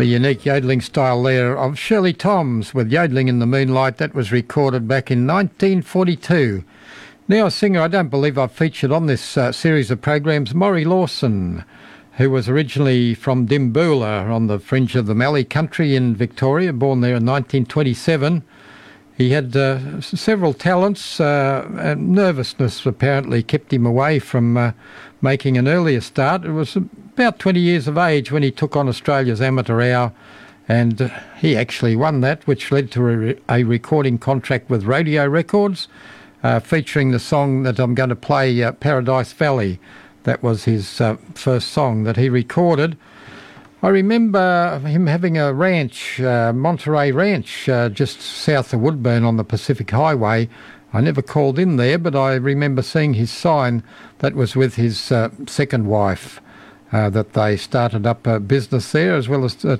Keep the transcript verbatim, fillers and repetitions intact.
The unique yodelling style there of Shirley Toms with Yodelling in the Moonlight. That was recorded back in nineteen forty-two. Now a singer I don't believe I've featured on this uh, series of programs, Maury Lawson, who was originally from Dimboola on the fringe of the Mallee country in Victoria, born there in nineteen twenty-seven. He had uh, several talents, uh, and nervousness apparently kept him away from uh, making an earlier start. It was about twenty years of age when he took on Australia's Amateur Hour, and uh, he actually won that, which led to a, re- a recording contract with Rodeo Records, uh, featuring the song that I'm going to play, uh, Paradise Valley. That was his uh, first song that he recorded. I remember him having a ranch, uh, Monterey Ranch, uh, just south of Woodburn on the Pacific Highway. I never called in there, but I remember seeing his sign. That was with his uh, second wife, uh, that they started up a business there, as well as uh,